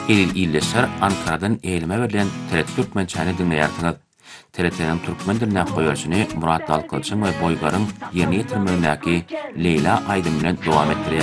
Elil illeşer Ankara'dan eğilime verilen TRT Türkmençany dinleýärsiňiz. TRT-niň türkmen diline goýarşyny Murat Dalkylçyň we Boýgar'yň ýerine ýetirmegindäki Leyla Aýdym bilen dowam etdirýär.